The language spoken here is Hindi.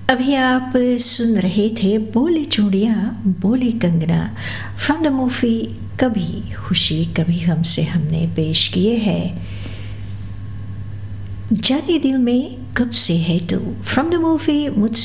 अभी आप सुन रहे थे बोले चूड़ियाँ बोले कंगना फ्रॉम द मूवी कभी खुशी कभी गम से हमने पेश किए हैं जाने दिल में कब से है तू फ्रॉम द मूवी मुझसे